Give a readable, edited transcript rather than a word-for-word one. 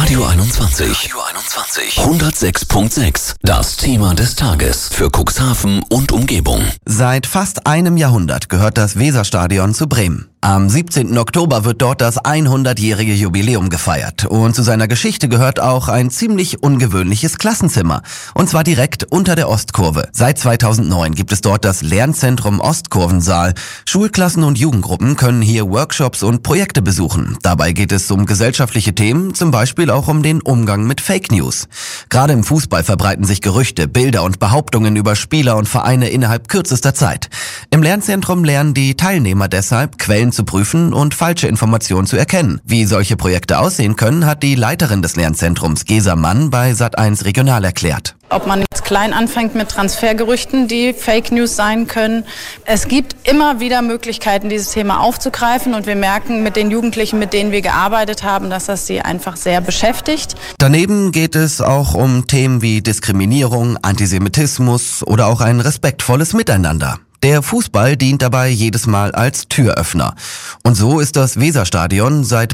Radio 21. 106.6. Das Thema des Tages für Cuxhaven und Umgebung. Seit fast einem Jahrhundert gehört das Weserstadion zu Bremen. Am 17. Oktober wird dort das 100-jährige Jubiläum gefeiert. Und zu seiner Geschichte gehört auch ein ziemlich ungewöhnliches Klassenzimmer. Und zwar direkt unter der Ostkurve. Seit 2009 gibt es dort das Lernzentrum Ostkurvensaal. Schulklassen und Jugendgruppen können hier Workshops und Projekte besuchen. Dabei geht es um gesellschaftliche Themen, zum Beispiel auch um den Umgang mit Fake News. Gerade im Fußball verbreiten sich Gerüchte, Bilder und Behauptungen über Spieler und Vereine innerhalb kürzester Zeit. Im Lernzentrum lernen die Teilnehmer deshalb, Quellen zu prüfen und falsche Informationen zu erkennen. Wie solche Projekte aussehen können, hat die Leiterin des Lernzentrums, Gesa Mann, bei Sat.1 Regional erklärt. Ob man jetzt klein anfängt mit Transfergerüchten, die Fake News sein können. Es gibt immer wieder Möglichkeiten, dieses Thema aufzugreifen. Und wir merken mit den Jugendlichen, mit denen wir gearbeitet haben, dass das sie einfach sehr beschäftigt. Daneben geht es auch um Themen wie Diskriminierung, Antisemitismus oder auch ein respektvolles Miteinander. Der Fußball dient dabei jedes Mal als Türöffner. Und so ist das Weserstadion seit